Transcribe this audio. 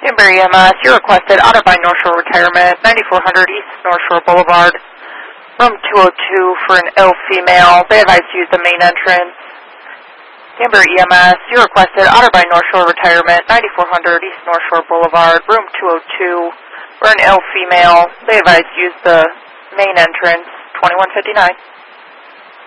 Danbury EMS, you requested Otterbein North Shore Retirement, 9400 East North Shore Boulevard, room 202 for an ill female. They advise you use the main entrance. Danbury EMS, you requested Otterbein North Shore Retirement, 9400 East North Shore Boulevard, room 202 for an ill female. They advise you use the main entrance, 2159.